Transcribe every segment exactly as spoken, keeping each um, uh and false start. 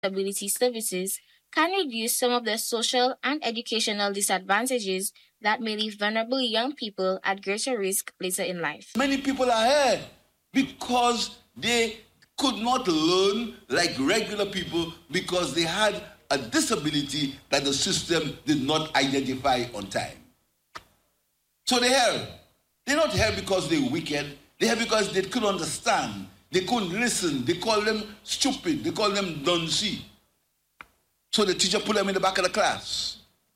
disability services can reduce some of the social and educational disadvantages that may leave vulnerable young people at greater risk later in life. Many people are here because they could not learn like regular people because they had a disability that the system did not identify on time. So they're here. They're not here because they're wicked. They're here because they couldn't understand. They couldn't listen. They call them stupid. They call them dunce. So the teacher put them in the back of the class.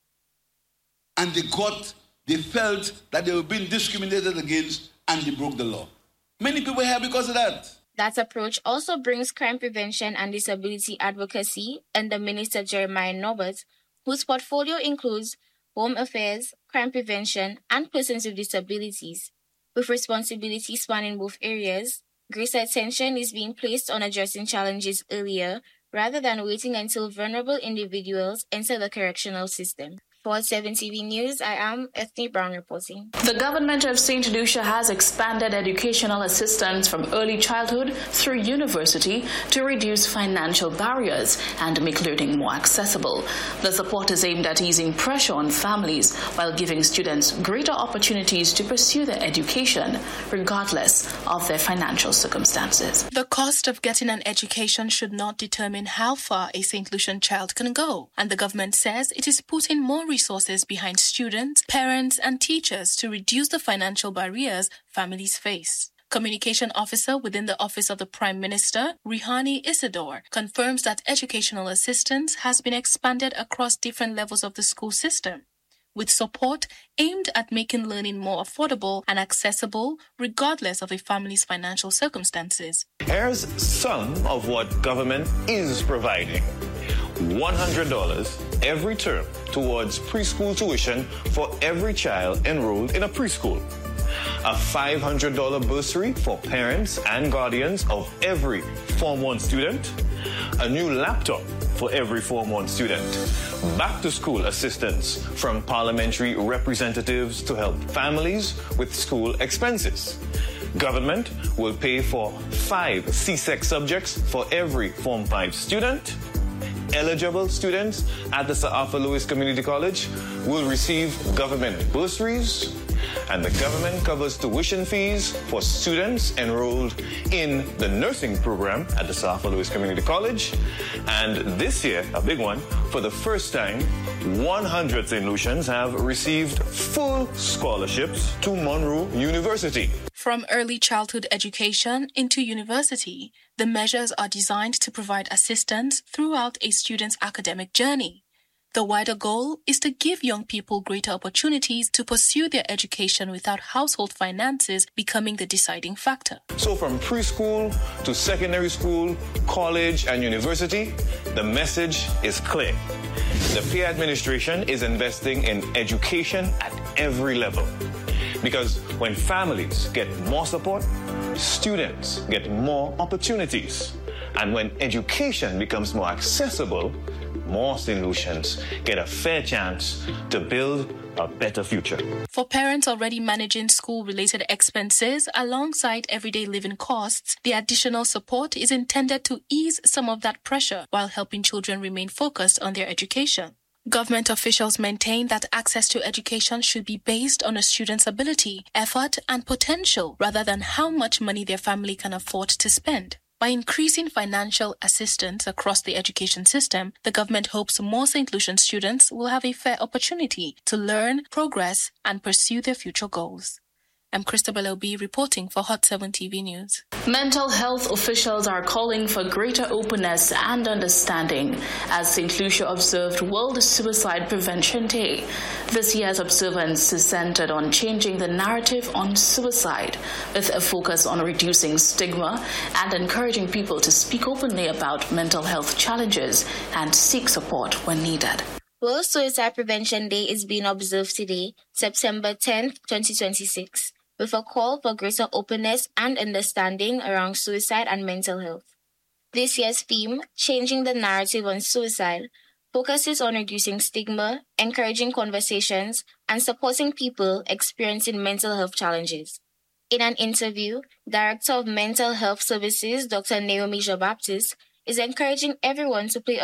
And they got, they felt that they were being discriminated against and they broke the law. Many people are here because of that. That approach also brings crime prevention and disability advocacy under Minister Jeremiah Norbert, whose portfolio includes home affairs, crime prevention, and persons with disabilities. With responsibilities spanning both areas, greater attention is being placed on addressing challenges earlier rather than waiting until vulnerable individuals enter the correctional system. For seven T V News, I am Ethne Brown reporting. The government of Saint Lucia has expanded educational assistance from early childhood through university to reduce financial barriers and make learning more accessible. The support is aimed at easing pressure on families while giving students greater opportunities to pursue their education regardless of their financial circumstances. The cost of getting an education should not determine how far a Saint Lucian child can go, and the government says it is putting more resources behind students, parents, and teachers to reduce the financial barriers families face. Communication officer within the Office of the Prime Minister, Rihani Isidore, confirms that educational assistance has been expanded across different levels of the school system, with support aimed at making learning more affordable and accessible regardless of a family's financial circumstances. Here's some of what government is providing. one hundred dollars every term towards preschool tuition for every child enrolled in a preschool. A five hundred dollars bursary for parents and guardians of every Form one student. A new laptop for every Form one student. Back-to-school assistance from parliamentary representatives to help families with school expenses. Government will pay for five C S E C subjects for every Form five student. Eligible students at the Sir Arthur Lewis Community College will receive government bursaries, and the government covers tuition fees for students enrolled in the nursing program at the Sir Arthur Lewis Community College. And this year, a big one, for the first time, one hundred Saint Lucians have received full scholarships to Monroe University. From early childhood education into university, the measures are designed to provide assistance throughout a student's academic journey. The wider goal is to give young people greater opportunities to pursue their education without household finances becoming the deciding factor. So from preschool to secondary school, college, and university, the message is clear. The P A administration is investing in education at every level. Because when families get more support, students get more opportunities. And when education becomes more accessible, more Saint Lucians get a fair chance to build a better future. For parents already managing school-related expenses alongside everyday living costs, the additional support is intended to ease some of that pressure while helping children remain focused on their education. Government officials maintain that access to education should be based on a student's ability, effort, and potential rather than how much money their family can afford to spend. By increasing financial assistance across the education system, the government hopes more Saint Lucian students will have a fair opportunity to learn, progress, and pursue their future goals. I'm Christabel Obi reporting for Hot seven T V News. Mental health officials are calling for greater openness and understanding as Saint Lucia observed World Suicide Prevention Day. This year's observance is centered on changing the narrative on suicide, with a focus on reducing stigma and encouraging people to speak openly about mental health challenges and seek support when needed. World Suicide Prevention Day is being observed today, September tenth, twenty twenty-six. With a call for greater openness and understanding around suicide and mental health. This year's theme, Changing the Narrative on Suicide, focuses on reducing stigma, encouraging conversations, and supporting people experiencing mental health challenges. In an interview, Director of Mental Health Services, Doctor Naomi Jean-Baptiste, is encouraging everyone to play